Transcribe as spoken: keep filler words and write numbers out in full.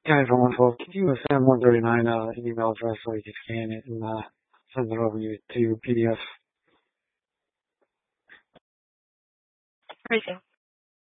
Guys, wonderful. Can you send one thirty-nine uh, an email address so you can scan it and uh, send it over to P D F? Everything.